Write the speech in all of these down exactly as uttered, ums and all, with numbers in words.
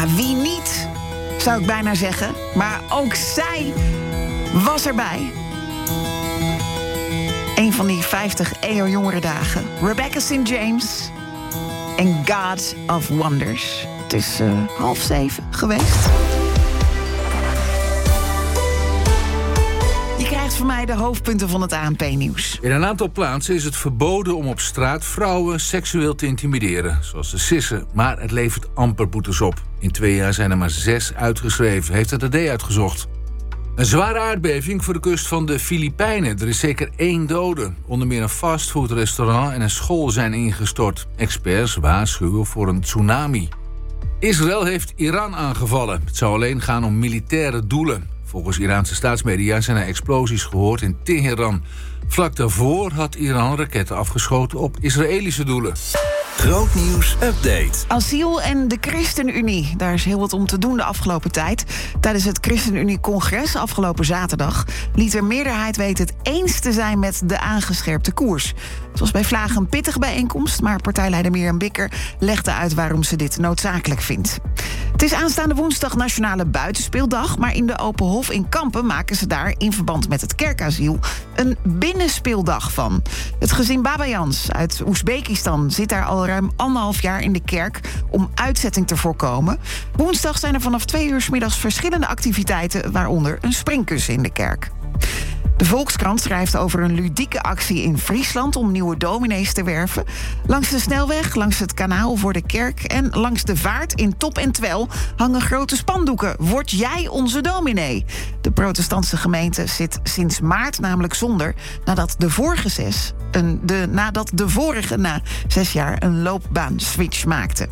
Wie niet, zou ik bijna zeggen. Maar ook zij was erbij. Een van die vijftig eeuwjongere dagen. Rebecca Saint James en God of Wonders. Het is uh, half zeven geweest. Je krijgt van mij de hoofdpunten van het A N P-nieuws. In een aantal plaatsen is het verboden om op straat vrouwen seksueel te intimideren, zoals de Sissen. Maar het levert amper boetes op. In twee jaar zijn er maar zes uitgeschreven, heeft het A D uitgezocht. Een zware aardbeving voor de kust van de Filipijnen. Er is zeker één dode. Onder meer een fastfoodrestaurant en een school zijn ingestort. Experts waarschuwen voor een tsunami. Israël heeft Iran aangevallen. Het zou alleen gaan om militaire doelen. Volgens Iraanse staatsmedia zijn er explosies gehoord in Teheran. Vlak daarvoor had Iran raketten afgeschoten op Israëlische doelen. Grootnieuws update. Asiel en de ChristenUnie. Daar is heel wat om te doen de afgelopen tijd. Tijdens het ChristenUnie-congres afgelopen zaterdag liet de meerderheid weten het eens te zijn met de aangescherpte koers. Het was bij Vlagen een pittige bijeenkomst, maar partijleider Mirjam Bikker legde uit waarom ze dit noodzakelijk vindt. Het is aanstaande woensdag Nationale Buitenspeeldag, maar in de Open Hof in Kampen maken ze daar in verband met het kerkasiel een binnenspeeldag van. Het gezin Babayans uit Oezbekistan zit daar al ruim anderhalf jaar in de kerk om uitzetting te voorkomen. Woensdag zijn er vanaf twee uur 's middags verschillende activiteiten, waaronder een springkussen in de kerk. De Volkskrant schrijft over een ludieke actie in Friesland om nieuwe dominees te werven. Langs de snelweg, langs het kanaal voor de kerk en langs de vaart in Top en Twel hangen grote spandoeken. Word jij onze dominee? De protestantse gemeente zit sinds maart namelijk zonder, nadat de vorige zes, een, de, nadat de vorige na zes jaar een loopbaanswitch maakte.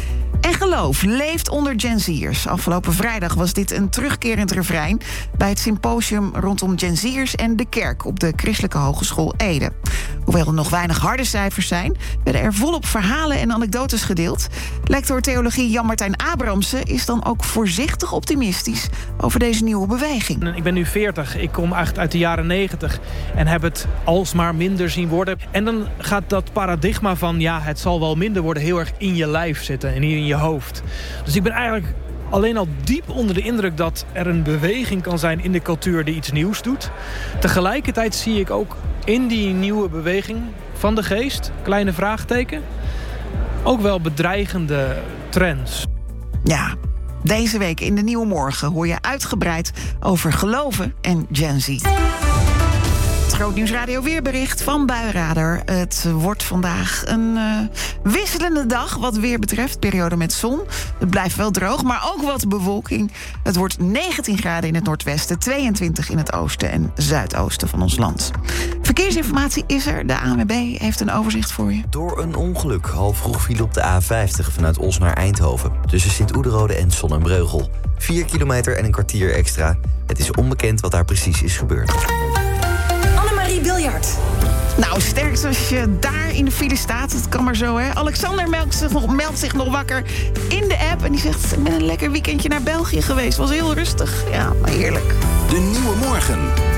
En geloof leeft onder Gen Z'ers. Afgelopen vrijdag was dit een terugkerend refrein bij het symposium rondom Gen Z'ers en de kerk op de Christelijke Hogeschool Ede. Hoewel er nog weinig harde cijfers zijn, werden er volop verhalen en anekdotes gedeeld. Lector theologie Jan-Martijn Abrahamsen is dan ook voorzichtig optimistisch over deze nieuwe beweging. Ik ben nu veertig, ik kom echt uit de jaren negentig en heb het alsmaar minder zien worden. En dan gaat dat paradigma van ja, het zal wel minder worden heel erg in je lijf zitten en hier in je hoofd. Dus ik ben eigenlijk alleen al diep onder de indruk dat er een beweging kan zijn in de cultuur die iets nieuws doet. Tegelijkertijd zie ik ook in die nieuwe beweging van de geest, kleine vraagteken, ook wel bedreigende trends. Ja, deze week in de Nieuwe Morgen hoor je uitgebreid over geloven en Gen Z. Grootnieuws Radio weerbericht van Buienradar. Het wordt vandaag een uh, wisselende dag wat weer betreft. Periode met zon. Het blijft wel droog, maar ook wat bewolking. Het wordt negentien graden in het noordwesten, tweeëntwintig in het oosten en zuidoosten van ons land. Verkeersinformatie is er. De A N W B heeft een overzicht voor je. Door een ongeluk half vroeg viel op de A vijftig vanuit Os naar Eindhoven. Tussen Sint-Oederode en Sonnenbreugel. Vier kilometer en een kwartier extra. Het is onbekend wat daar precies is gebeurd. Biljart. Nou, sterkst als je daar in de file staat. Dat kan maar zo, hè. Alexander meldt zich, nog, meldt zich nog wakker in de app. En die zegt, ik ben een lekker weekendje naar België geweest. Was heel rustig. Ja, maar heerlijk. De Nieuwe Morgen.